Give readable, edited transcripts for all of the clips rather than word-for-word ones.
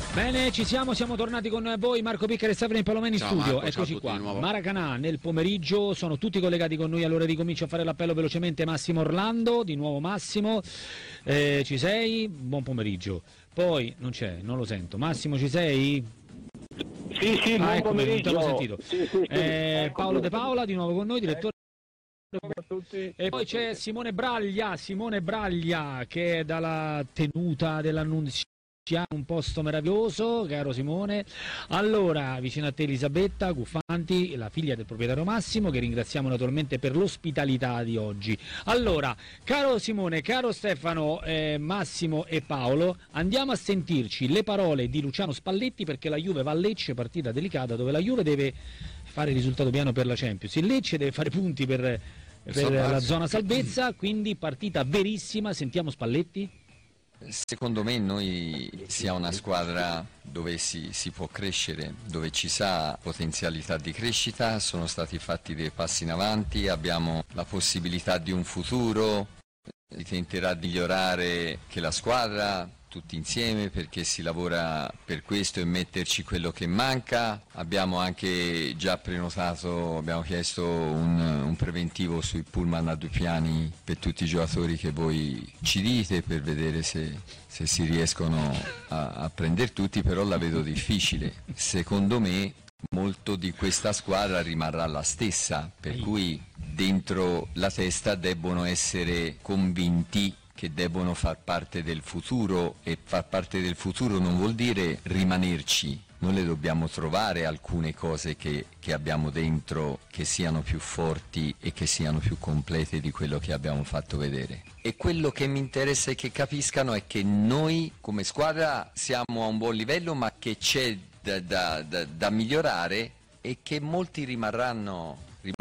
Bene, siamo tornati con voi, Marco Piccari e Stefano Palomeni in studio. Marco, eccoci qua. Maracanà nel pomeriggio, sono tutti collegati con noi, allora ricomincio a fare l'appello velocemente. Massimo Orlando, di nuovo Massimo, ci sei? Buon pomeriggio. Poi non c'è, non lo sento. Massimo, ci sei? Sì, buon pomeriggio. Non t'avevo sentito. Sì. Paolo De Paola di nuovo con noi, direttore. Ciao a tutti. E poi c'è Simone Braglia che è dalla tenuta dell'Annunziata, un posto meraviglioso, caro Simone. Allora, vicino a te Elisabetta Guffanti, la figlia del proprietario Massimo, che ringraziamo naturalmente per l'ospitalità di oggi. Allora, caro Simone, caro Stefano, Massimo e Paolo, andiamo a sentirci le parole di Luciano Spalletti, perché la Juve va a Lecce, partita delicata dove la Juve deve fare il risultato piano per la Champions. Il Lecce deve fare punti per la zona salvezza, quindi partita verissima. Sentiamo Spalletti. Secondo me noi siamo una squadra dove si può crescere, dove ci sa potenzialità di crescita, sono stati fatti dei passi in avanti, abbiamo la possibilità di un futuro, si tenterà di migliorare che la squadra, tutti insieme, perché si lavora per questo e metterci quello che manca. Abbiamo anche già prenotato, abbiamo chiesto un preventivo sui pullman a 2 piani per tutti i giocatori che voi ci dite, per vedere se si riescono a prendere tutti, però la vedo difficile. Secondo me molto di questa squadra rimarrà la stessa, per cui dentro la testa debbono essere convinti che debbono far parte del futuro, e far parte del futuro non vuol dire rimanerci. Noi le dobbiamo trovare alcune cose che abbiamo dentro, che siano più forti e che siano più complete di quello che abbiamo fatto vedere. E quello che mi interessa e che capiscano è che noi come squadra siamo a un buon livello, ma che c'è da migliorare, e che molti rimarranno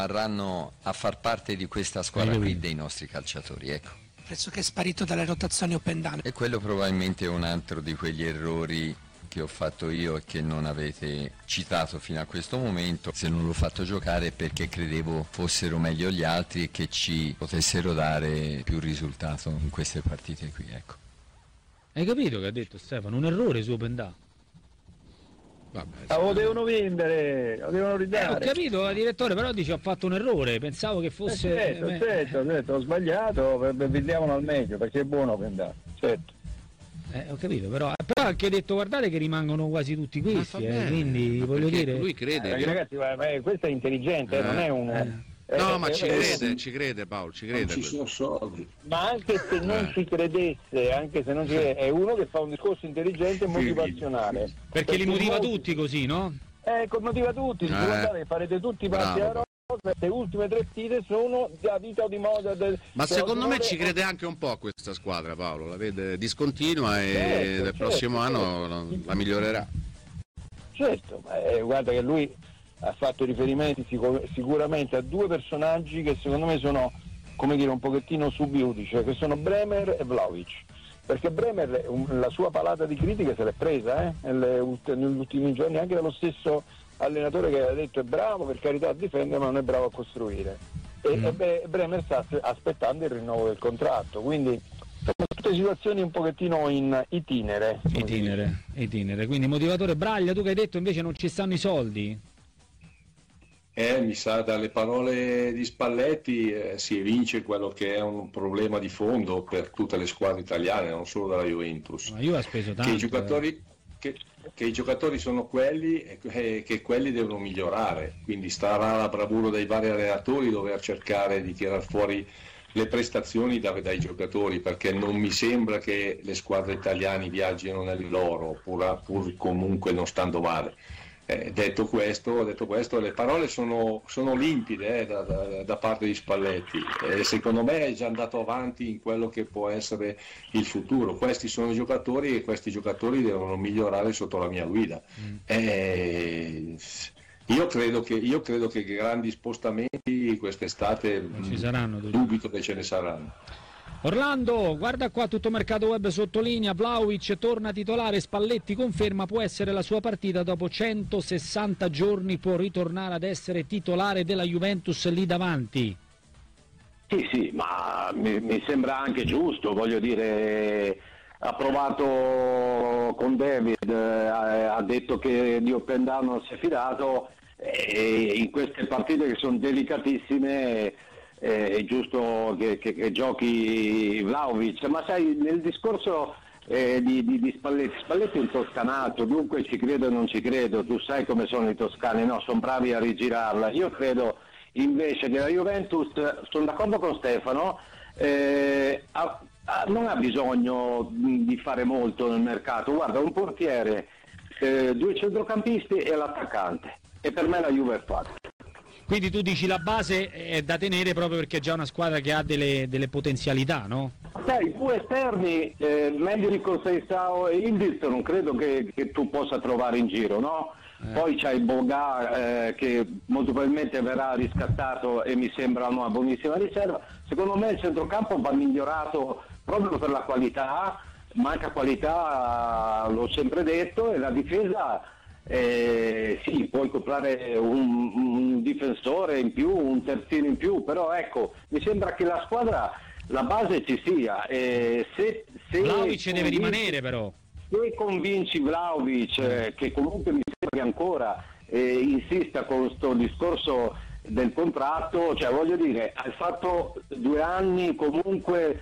a far parte di questa squadra qui, dei nostri calciatori, ecco. Penso che è sparito dalle rotazioni open down. E quello probabilmente è un altro di quegli errori che ho fatto io e che non avete citato fino a questo momento. Se non l'ho fatto giocare è perché credevo fossero meglio gli altri e che ci potessero dare più risultato in queste partite qui, ecco. Hai capito che ha detto Stefano? Un errore su open down. Lo devono vendere, lo devono ridare. Ho capito, direttore, però dice ho fatto un errore, pensavo che fosse... Certo, ho sbagliato, vendiamolo al meglio, perché è buono vendere, certo. Ho capito, però ha anche detto guardate che rimangono quasi tutti questi, quindi voglio dire... Lui crede. Ragazzi, questo è intelligente, non è un... No, ma ci crede Paolo, ci crede. Non ci sono soldi. Ma anche se non ci credesse, è uno che fa un discorso intelligente e motivazionale. Perché li motiva tutti così, no? Motiva tutti, guardate, farete tutti i passi alla rosa, le ultime 3 partite sono da vita o di moda. Ma secondo me ci crede anche un po' a questa squadra, Paolo, la vede discontinua e nel prossimo anno la migliorerà. Certo, guarda che lui ha fatto riferimenti sicuramente a 2 personaggi che secondo me sono, come dire, un pochettino subiuti, cioè che sono Bremer e Vlahovic, perché Bremer la sua palata di critiche se l'è presa negli ultimi giorni, anche dallo stesso allenatore che ha detto è bravo per carità a difendere ma non è bravo a costruire, e Bremer sta aspettando il rinnovo del contratto, quindi sono tutte situazioni un pochettino in itinere, quindi motivatore. Braglia, tu che hai detto invece non ci stanno i soldi? Mi sa dalle parole di Spalletti si evince quello che è un problema di fondo per tutte le squadre italiane, non solo dalla Juventus. Ma io ho speso tanto. Che i giocatori sono quelli e che quelli devono migliorare, quindi starà la bravura dei vari allenatori dover cercare di tirar fuori le prestazioni dai giocatori, perché non mi sembra che le squadre italiane viaggino nell'oro pur comunque non stando male. Detto questo, le parole sono limpide da parte di Spalletti, secondo me è già andato avanti in quello che può essere il futuro. Questi sono giocatori e questi giocatori devono migliorare sotto la mia guida. Io credo che grandi spostamenti quest'estate ci saranno, dubito che ce ne saranno. Orlando, guarda qua, tutto mercato web sottolinea, Vlahovic torna titolare, Spalletti conferma può essere la sua partita, dopo 160 giorni può ritornare ad essere titolare della Juventus lì davanti. Sì, ma mi sembra anche giusto, voglio dire, ha provato con David ha detto che di Opendano non si è fidato, in queste partite che sono delicatissime è giusto che giochi Vlahovic, ma sai, nel discorso di Spalletti è un toscanato, dunque ci credo e non ci credo, tu sai come sono i toscani, no? Sono bravi a rigirarla. Io credo invece che la Juventus, sono d'accordo con Stefano, non ha bisogno di fare molto nel mercato. Guarda, un portiere, 2 centrocampisti e l'attaccante, e per me la Juve è fatta. Quindi tu dici la base è da tenere proprio perché è già una squadra che ha delle potenzialità, no? Sai, 2 esterni, Mendy con Seisao e Ildiz, non credo che tu possa trovare in giro, no? Poi c'hai il Boga che molto probabilmente verrà riscattato e mi sembra una buonissima riserva. Secondo me il centrocampo va migliorato proprio per la qualità, manca qualità, l'ho sempre detto, e la difesa... sì, puoi comprare un difensore in più, un terzino in più, però ecco, mi sembra che la squadra, la base ci sia. Se Vlahovic deve rimanere però. Se convinci Vlahovic, che comunque mi sembra che ancora insista con questo discorso del contratto, cioè voglio dire, hai fatto 2 anni comunque...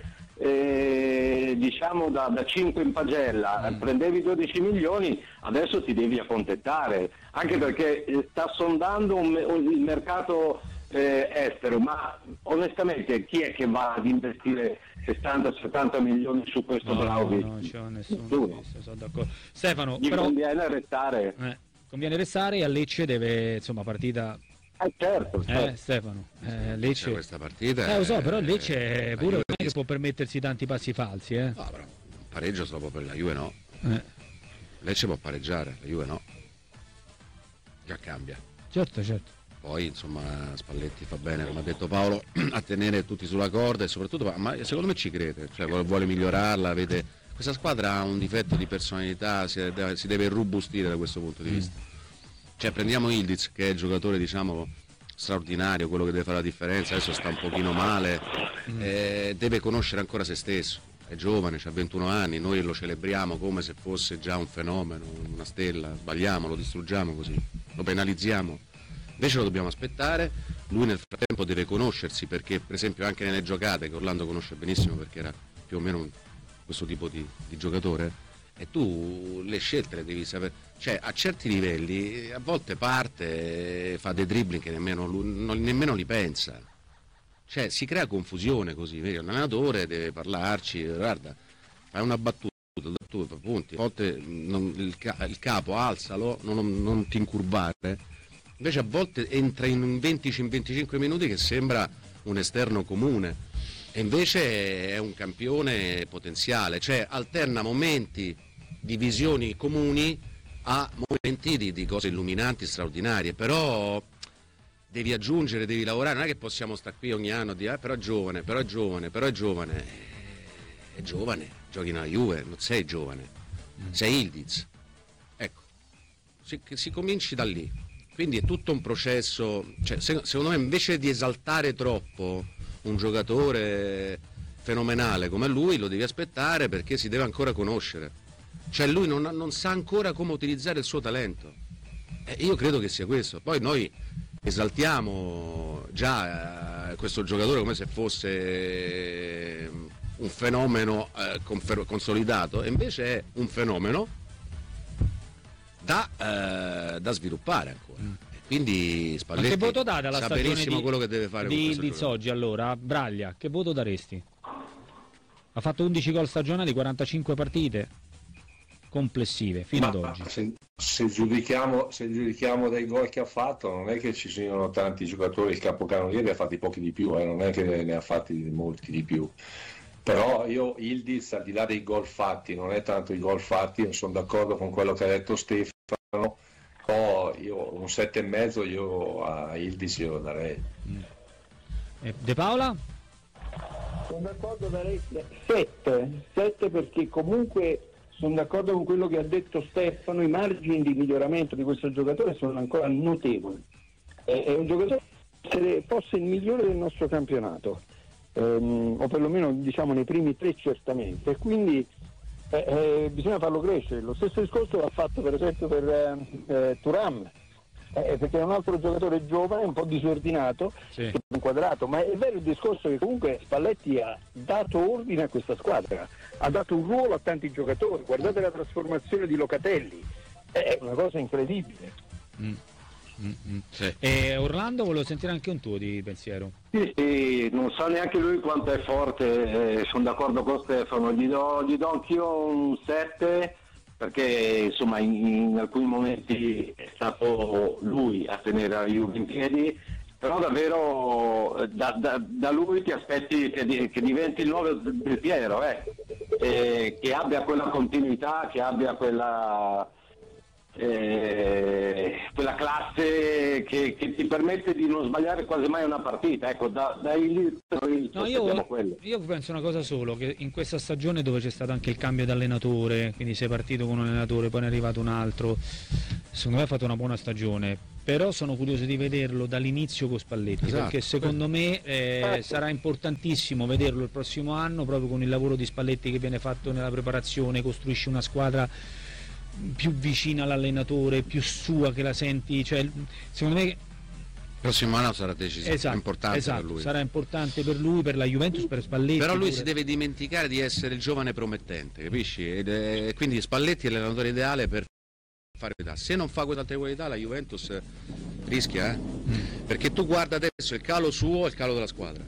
diciamo da 5 in pagella, prendevi 12 milioni, adesso ti devi accontentare, anche perché sta sondando il mercato estero, ma onestamente chi è che va ad investire 60-70 milioni su questo Vlahovic? No, c'è nessuno, sono d'accordo. Stefano, gli però conviene restare. Conviene restare, e a Lecce deve, insomma, partita... certo. Stefano, Lecce... questa partita lo so, però Lecce pure non è che Juve può permettersi tanti passi falsi, No, però un pareggio se lo può per la Juve, no. Lecce può pareggiare, la Juve no. Già cambia. Certo. Poi insomma Spalletti fa bene, come ha detto Paolo, a tenere tutti sulla corda, e soprattutto, ma secondo me ci crede, cioè vuole migliorarla, vede, questa squadra ha un difetto di personalità, si deve irrobustire da questo punto di vista. Cioè prendiamo Ildiz, che è il giocatore, diciamo, straordinario, quello che deve fare la differenza, adesso sta un pochino male, deve conoscere ancora se stesso, è giovane, ha 21 anni, noi lo celebriamo come se fosse già un fenomeno, una stella, sbagliamo, lo distruggiamo così, lo penalizziamo. Invece lo dobbiamo aspettare, lui nel frattempo deve conoscersi, perché per esempio anche nelle giocate, che Orlando conosce benissimo perché era più o meno questo tipo di giocatore, e tu le scelte le devi sapere, cioè a certi livelli a volte parte, fa dei dribbling che nemmeno li pensa, cioè si crea confusione così, vedi? L'allenatore deve parlarci, guarda, fai una battuta, punti, a volte il capo alzalo, non ti incurvare. Invece a volte entra in 20-25 minuti che sembra un esterno comune, e invece è un campione potenziale, cioè alterna momenti di visioni comuni a momenti di cose illuminanti, straordinarie, però devi aggiungere, devi lavorare, non è che possiamo stare qui ogni anno a dire però è giovane, è giovane, giochi nella Juve, non sei giovane, sei Ildiz, ecco, si cominci da lì. Quindi è tutto un processo, cioè, secondo me invece di esaltare troppo un giocatore fenomenale come lui, lo devi aspettare perché si deve ancora conoscere. Cioè lui non sa ancora come utilizzare il suo talento. Io credo che sia questo. Poi noi esaltiamo già questo giocatore come se fosse un fenomeno consolidato, e invece è un fenomeno da sviluppare ancora. Quindi Spalletti, ma che voto date alla sa stagione benissimo quello che deve fare di Ildiz oggi? Allora, Braglia, che voto daresti? Ha fatto 11 gol stagionali, 45 partite complessive fino ad oggi. Se giudichiamo dai gol che ha fatto, non è che ci siano tanti giocatori, il capocannoniere ne ha fatti pochi di più, non è che ne ha fatti molti di più. Però io Ildiz, al di là dei gol fatti, non è tanto i gol fatti, non sono d'accordo con quello che ha detto Stefano, io un 7,5 io a Ildiz glielo darei. De Paola? Sono d'accordo, darei 7 perché comunque sono d'accordo con quello che ha detto Stefano, i margini di miglioramento di questo giocatore sono ancora notevoli. È un giocatore che fosse il migliore del nostro campionato. O perlomeno diciamo nei primi 3 certamente, quindi bisogna farlo crescere. Lo stesso discorso l'ha fatto per esempio per Thuram, perché è un altro giocatore giovane, un po' disordinato, inquadrato, ma è vero il discorso che comunque Spalletti ha dato ordine a questa squadra, ha dato un ruolo a tanti giocatori. Guardate la trasformazione di Locatelli, è una cosa incredibile. Sì. Orlando, volevo sentire anche un tuo di pensiero. Sì, non sa neanche lui quanto è forte, sono d'accordo con Stefano, gli do anch'io un 7, perché insomma in alcuni momenti è stato lui a tenere la Juve in piedi, però davvero da lui ti aspetti che diventi il nuovo Del Piero, che abbia quella continuità, che abbia quella classe che ti permette di non sbagliare quasi mai una partita. Ecco, io penso una cosa solo, che in questa stagione dove c'è stato anche il cambio di allenatore, quindi sei partito con un allenatore, poi ne è arrivato un altro, secondo me ha fatto una buona stagione, però sono curioso di vederlo dall'inizio con Spalletti, perché secondo me sarà importantissimo vederlo il prossimo anno, proprio con il lavoro di Spalletti che viene fatto nella preparazione, costruisce una squadra più vicina all'allenatore, più sua, che la senti, cioè secondo me il prossimo anno sarà decisivo, importante per lui. Sarà importante per lui, per la Juventus, per Spalletti. Però lui si deve dimenticare di essere il giovane promettente, capisci? E quindi Spalletti è l'allenatore ideale per fare qualità. Se non fa quelle qualità la Juventus rischia, perché tu guarda adesso il calo suo e il calo della squadra.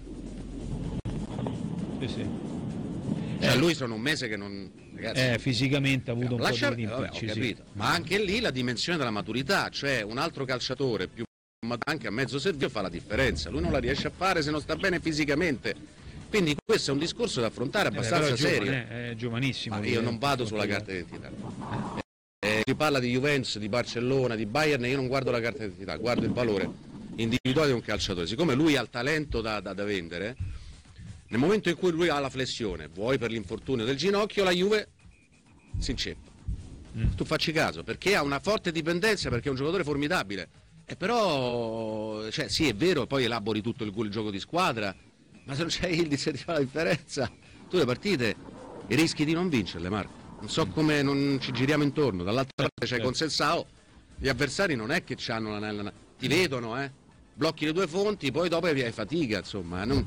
Sì. Cioè lui sono un mese che non... Ragazzi, fisicamente ha avuto un po' di impicci, capito. Ma anche lì la dimensione della maturità, cioè un altro calciatore più anche a mezzo servizio fa la differenza, lui non la riesce a fare se non sta bene fisicamente, quindi questo è un discorso da affrontare abbastanza serio. È giovanissimo. Ma io non vado sulla carta d'identità, si parla di Juventus, di Barcellona, di Bayern, io non guardo la carta d'identità, guardo il valore individuale di un calciatore. Siccome lui ha il talento da vendere, nel momento in cui lui ha la flessione, vuoi per l'infortunio del ginocchio, la Juve si inceppa. Tu facci caso, perché ha una forte dipendenza, perché è un giocatore formidabile. Però, cioè, sì, è vero, poi elabori tutto il gioco di squadra, ma se non c'è Ildiz e ti fa la differenza, tu le partite rischi di non vincerle, Marco. Non so come non ci giriamo intorno. Dall'altra parte c'è Consensao, gli avversari non è che c'hanno ti vedono, blocchi le due fonti, poi dopo hai fatica, insomma. Non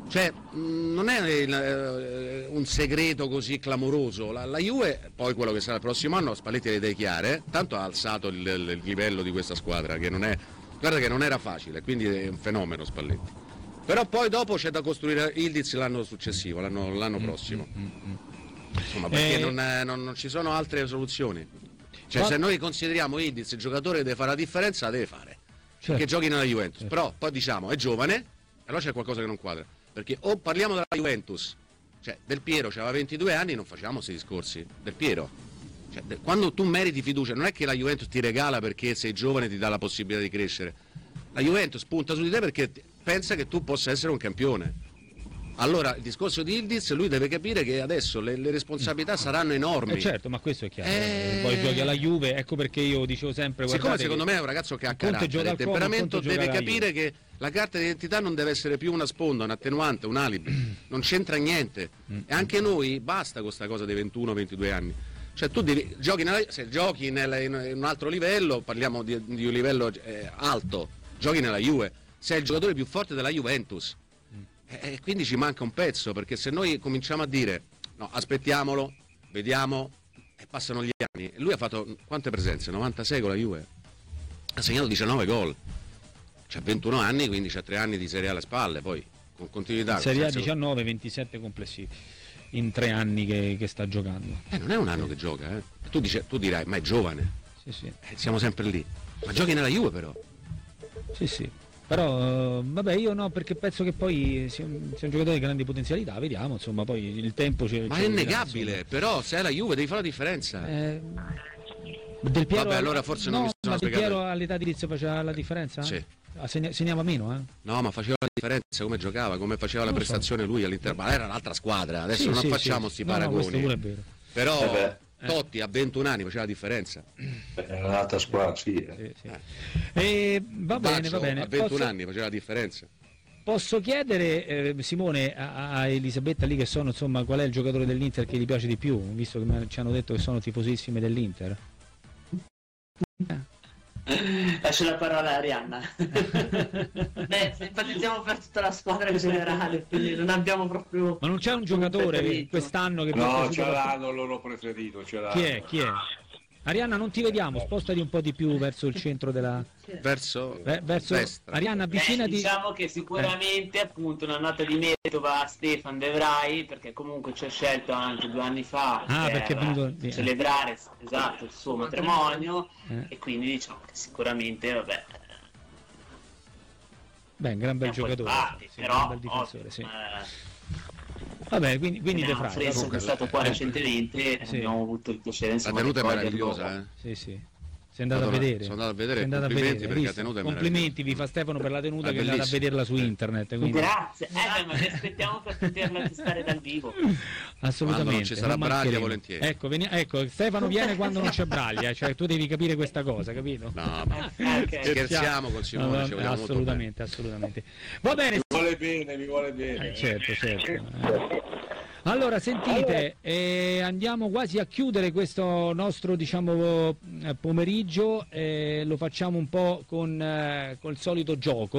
è un segreto così clamoroso. La Juve, poi quello che sarà il prossimo anno, Spalletti ha le idee chiare, tanto ha alzato il livello di questa squadra, che non è, guarda che non era facile, quindi è un fenomeno Spalletti. Però poi dopo c'è da costruire Ildiz l'anno successivo, l'anno prossimo. Insomma, perché non ci sono altre soluzioni. Cioè, se noi consideriamo Ildiz il giocatore che deve fare la differenza, la deve fare. Perché giochi nella Juventus, però poi diciamo è giovane, e allora c'è qualcosa che non quadra, perché o parliamo della Juventus, cioè Del Piero aveva 22 anni, non facciamo questi discorsi. Del Piero, cioè, quando tu meriti fiducia, non è che la Juventus ti regala perché sei giovane e ti dà la possibilità di crescere, la Juventus punta su di te perché pensa che tu possa essere un campione. Allora il discorso di Ildiz, lui deve capire che adesso le responsabilità saranno enormi. Certo, ma questo è chiaro. Poi giochi alla Juve, ecco perché io dicevo sempre, siccome secondo me è un ragazzo che ha carattere, temperamento, deve capire che la carta d'identità non deve essere più una sponda, un attenuante, un alibi, non c'entra niente. E anche noi basta con questa cosa dei 21-22 anni. Cioè tu se giochi in un altro livello, parliamo di un livello alto, giochi nella Juve, sei il giocatore più forte della Juventus. E quindi ci manca un pezzo, perché se noi cominciamo a dire no, aspettiamolo, vediamo, e passano gli anni. Lui ha fatto quante presenze? 96 con la Juve, ha segnato 19 gol, c'ha 21 anni, quindi c'ha 3 anni di Serie A alle spalle, poi con continuità. Serie A 19, 27 complessivi in 3 anni che sta giocando. Non è un anno che gioca, tu dirai, ma è giovane. Sì. Siamo sempre lì, ma giochi nella Juve però. Sì. Però vabbè, io no, perché penso che poi sia un giocatore di grandi potenzialità, vediamo, insomma, poi il tempo ma è innegabile, però se è la Juve devi fare la differenza. Del Piero, vabbè, allora forse non mi sono spiegato. Del Piero all'età di inizio faceva la differenza? Sì. Segnava meno, No, ma faceva la differenza, come giocava, come faceva la prestazione lui all'interno, ma era un'altra squadra, adesso non facciamo sti paragoni. Pure è vero. Però Totti a 21 anni faceva la differenza. Era un'altra squadra, sì. Va bene. A 21 anni faceva la differenza. posso chiedere, Simone, a Elisabetta lì che sono, insomma, qual è il giocatore dell'Inter che gli piace di più, visto che ci hanno detto che sono tifosissime dell'Inter? Lascio la parola a Arianna. Beh, simpatizziamo per tutta la squadra in generale, quindi non abbiamo proprio... Ma non c'è un giocatore quest'anno che... No, ce l'hanno il loro preferito, ce l'hanno. Chi è? Arianna, non ti vediamo, spostati un po' di più verso il centro della... Verso destra. Arianna, avvicinati... diciamo che sicuramente appunto una nota di merito va a Stefan De Vrij, perché comunque ci ha scelto anche 2 anni fa perché è venuto... celebrare esatto il suo matrimonio e quindi diciamo che sicuramente vabbè... Beh, un gran bel giocatore, però un bel difensore, sì. Vabbè, quindi De Vrij che è stato qua recentemente, abbiamo avuto il piacere, la tenuta è meravigliosa, sì. Sei andato a vedere? Sono andato a vedere, complimenti perché la tenuta è complimenti vi fa Stefano per la tenuta, che è andato a vederla su internet, quindi... Grazie, ma vi aspettiamo per poterla testare dal vivo. Assolutamente. Non ci sarà Braglia, volentieri. Ecco, Stefano viene quando non c'è Braglia, cioè tu devi capire questa cosa, capito? No, ma scherziamo col Simone, ci vogliamo assolutamente. Va bene. Mi vuole bene. Certo. Allora, sentite, andiamo quasi a chiudere questo nostro, diciamo, pomeriggio, lo facciamo un po' col solito gioco.